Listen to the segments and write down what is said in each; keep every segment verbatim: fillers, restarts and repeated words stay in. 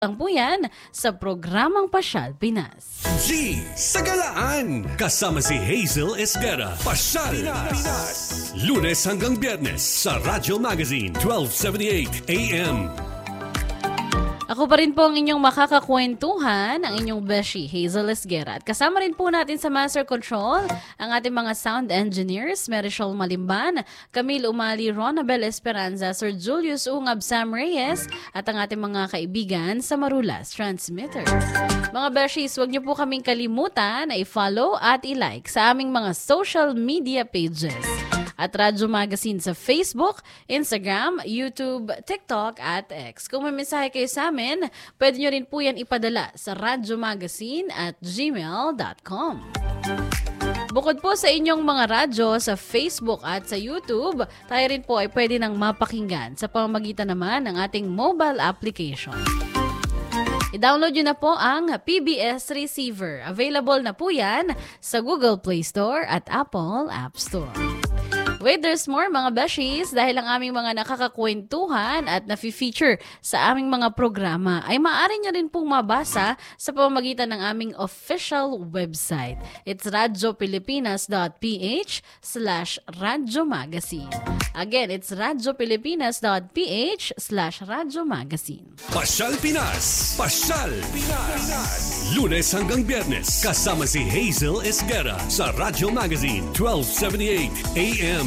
Ang po yan sa programang Pasyal Pinas. G sa Galaan. Kasama si Hazel Esguerra. Pasyal Pinas. Lunes hanggang Biyernes sa Radyo Magazine twelve seventy-eight A M. Ako pa rin po ang inyong makakakwentuhan, ang inyong beshi, Hazel Esguerra. At kasama rin po natin sa Master Control ang ating mga sound engineers, Merichol Malimban, Camille Umali, Ronabel Esperanza, Sir Julius Ungab, Sam Reyes, at ang ating mga kaibigan sa Marulas Transmitter. Mga beshis, huwag niyo po kaming kalimutan na i-follow at i-like sa aming mga social media pages. At Radyo Magazine sa Facebook, Instagram, YouTube, TikTok at X. Kung may mensahe kayo sa amin, pwede nyo rin po yan ipadala sa radyomagazine at gmail dot com. Bukod po sa inyong mga radyo sa Facebook at sa YouTube, tayo rin po ay pwede nang mapakinggan sa pamamagitan naman ng ating mobile application. I-download nyo na po ang P B S Receiver. Available na po yan sa Google Play Store at Apple App Store. Wait, there's more mga beshies dahil ang aming mga nakakakwentuhan at nafi-feature sa aming mga programa ay maaari nyo rin pong mabasa sa pamamagitan ng aming official website. It's radyopilipinas.ph slash radyomagazine. Again, it's radyopilipinas.ph slash radyomagazine. Pasyal Pinas. Pasyal Pinas. Lunes hanggang Biyernes kasama si Hazel Esguerra sa Radyo Magazine twelve seventy-eight A M.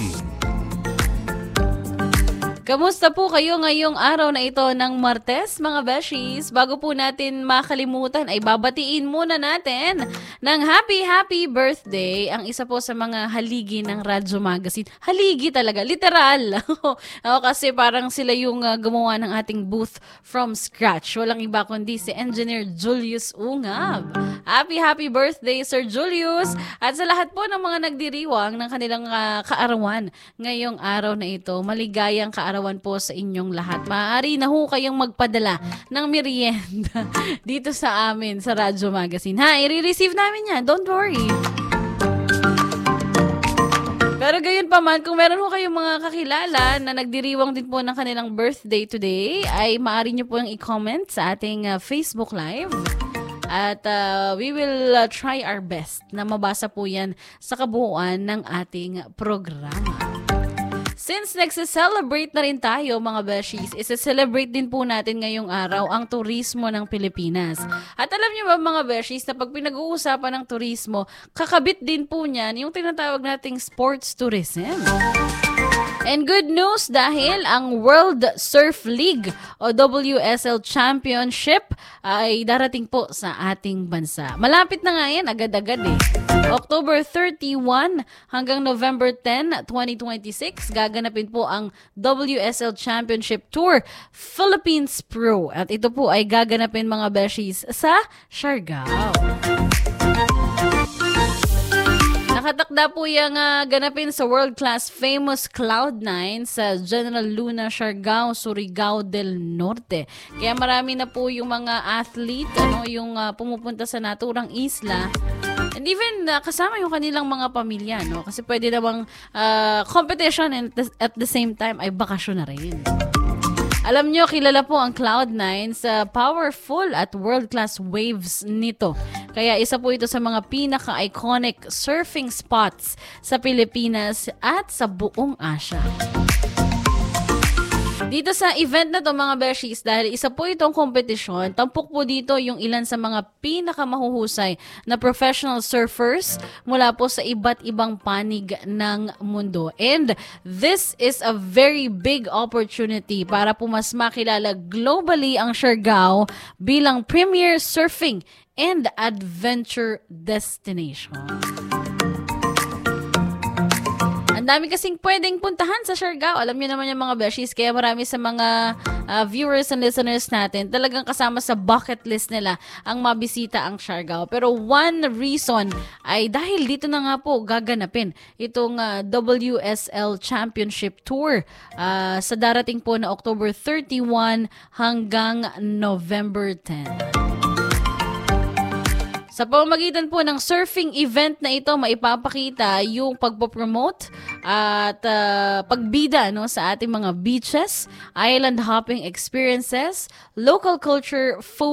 Kamusta po kayo ngayong araw na ito ng Martes, mga beshies? Bago po natin makalimutan ay babatiin muna natin ng happy, happy birthday ang isa po sa mga haligi ng Radyo Magazine. Haligi talaga, literal. O, kasi parang sila yung uh, gumawa ng ating booth from scratch. Walang iba kundi si Engineer Julius Ungab. Happy, happy birthday, Sir Julius! At sa lahat po ng mga nagdiriwang ng kanilang uh, kaarawan ngayong araw na ito, maligayang kaarawan arawan po sa inyong lahat. Maaari na ho kayong magpadala ng merienda dito sa amin sa Radyo Magazine. Ha, i-receive namin yan. Don't worry. Pero gayon pa man, kung meron ho kayong mga kakilala na nagdiriwang din po ng kanilang birthday today, ay maaari nyo po yung i-comment sa ating uh, Facebook Live. At uh, we will uh, try our best na mabasa po yan sa kabuuan ng ating programa. Since nagse-celebrate na rin tayo mga beshies, isa-celebrate din po natin ngayong araw ang turismo ng Pilipinas. At alam niyo ba mga beshies na pag pinag-uusapan ng turismo, kakabit din po niyan yung tinatawag nating sports tourism. And good news dahil ang World Surf League o W S L Championship ay darating po sa ating bansa. Malapit na nga yan, agad-agad eh. October thirty-one hanggang November tenth, twenty twenty-six, gaganapin po ang W S L Championship Tour Philippines Pro. At ito po ay gaganapin mga beshies sa Siargao. Nakatakda po yung uh, ganapin sa world-class famous Cloud nine sa General Luna, Siargao, Surigao del Norte. Kaya marami na po yung mga athlete, ano, yung uh, pumupunta sa naturang isla. And even uh, kasama yung kanilang mga pamilya, no? Kasi pwede namang uh, competition and at the same time ay bakasyon na rin. Alam nyo, kilala po ang Cloud nine sa powerful at world-class waves nito. Kaya isa po ito sa mga pinaka-iconic surfing spots sa Pilipinas at sa buong Asia. Dito sa event na to mga beshies, dahil isa po itong kompetisyon, tampok po dito yung ilan sa mga pinakamahuhusay na professional surfers mula po sa iba't ibang panig ng mundo. And this is a very big opportunity para po mas makilala globally ang Siargao bilang premier surfing and adventure destination. Ang dami kasing pwedeng puntahan sa Siargao. Alam niyo naman yung mga beshies, kaya marami sa mga uh, viewers and listeners natin talagang kasama sa bucket list nila ang mabisita ang Siargao. Pero one reason ay dahil dito na nga po gaganapin itong uh, W S L Championship Tour uh, sa darating po na October thirty-one hanggang November tenth. Sa pamamagitan po ng surfing event na ito, maipapakita yung pagpopromote at uh, pagbida no, sa ating mga beaches, island hopping experiences, local culture, food,